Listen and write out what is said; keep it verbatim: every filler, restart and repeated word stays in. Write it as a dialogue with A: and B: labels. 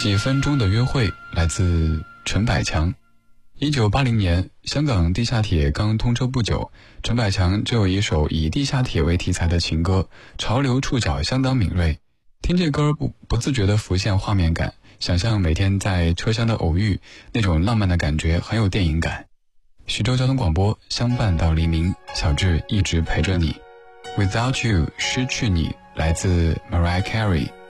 A: 几分钟的约会来自陈百强。一九八零年，香港地下铁刚通车不久，陈百强就有一首以地下铁为题材的情歌，潮流触角相当敏锐。听这歌不不自觉地浮现画面感，想象每天在车厢的偶遇，那种浪漫的感觉很有电影感。徐州交通广播，相伴到黎明，小智一直陪着你。Without You 失去你，来自 Mariah Carey。